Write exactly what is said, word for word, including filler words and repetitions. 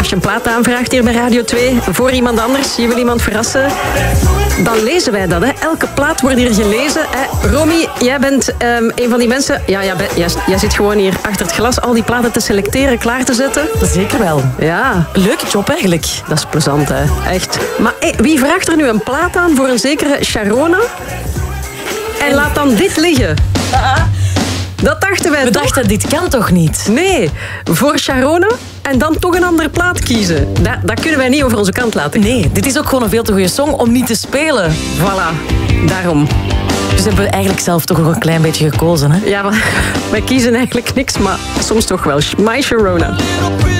je een plaat aanvraagt hier bij Radio twee voor iemand anders, je wil iemand verrassen, dan lezen wij dat. Hè. Elke plaat wordt hier gelezen. Hè. Romy, jij bent um, een van die mensen... Ja, jij, jij, jij zit gewoon hier achter het glas al die platen te selecteren, klaar te zetten. Zeker wel. Ja. Leuke job eigenlijk. Dat is plezant, hè. Echt. Maar hey, wie vraagt er nu een plaat aan voor een zekere Sharona? En laat dan dit liggen. Dat dachten wij We toch? dachten, dit kan toch niet? Nee, voor Sharona en dan toch een andere plaat kiezen. Dat, dat kunnen wij niet over onze kant laten. Nee, dit is ook gewoon een veel te goede song om niet te spelen. Voilà, daarom. Dus hebben we eigenlijk zelf toch nog een klein beetje gekozen, hè? Ja, wij kiezen eigenlijk niks, maar soms toch wel. My Sharona.